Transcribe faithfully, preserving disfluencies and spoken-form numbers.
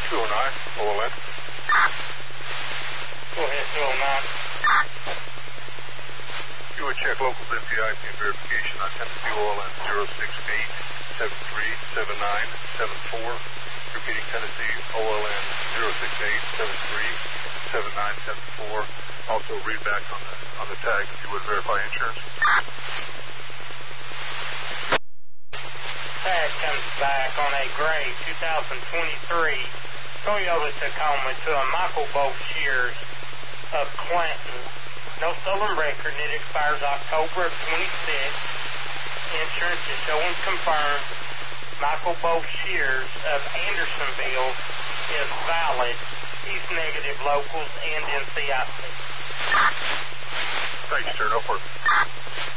two oh nine, O L N. Go ahead, two oh nine. You would check locals N P I C and verification on Tennessee O L N zero six eight seven three seven nine seven four. Repeating Tennessee O L N zero six eight seven three seven nine seven four. Also read back on the on the tag if you would verify insurance. Tag comes back on a gray two thousand twenty-three Toyota Tacoma to a Michael Bo Shears of Clanton. No stolen record, and it expires October of twenty-six. Insurance is showing confirmed. Michael Bo Shears of Andersonville is valid. He's negative locals and N C I C. Thank you, sir. No further.